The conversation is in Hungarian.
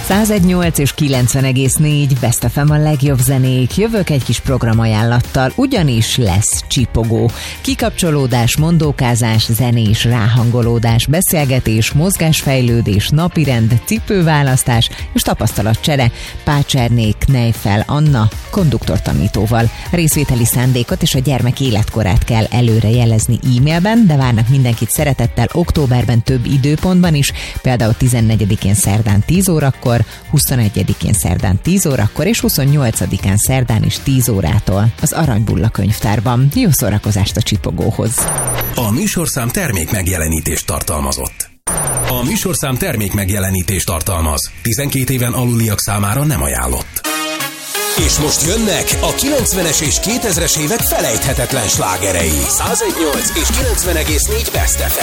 101.8 és 90,4 Best FM a legjobb zenék. Jövök egy kis programajánlattal, ugyanis lesz csipogó. Kikapcsolódás, mondókázás, zenés ráhangolódás, beszélgetés, mozgásfejlődés, napirend, cipőválasztás és tapasztalatcsere. Pácsernék Nejfel Anna konduktortanítóval. Részvételi szándékot és a gyermek életkorát kell előre jelezni e-mailben, de várnak mindenkit szeretettel októberben több időpontban is, például 14-én szerdán 10 órakor, 21-én szerdán 10 órakor és 28-án szerdán is 10 órától az Aranybulla könyvtárban. Jó szórakozást a csipogóhoz! A műsorszám termék megjelenítést tartalmazott. A műsorszám termék megjelenítést tartalmaz. 12 éven aluliak számára nem ajánlott. És most jönnek a 90-es és 2000-es évek felejthetetlen slágerei. 101.8 és 90,4 Best FM.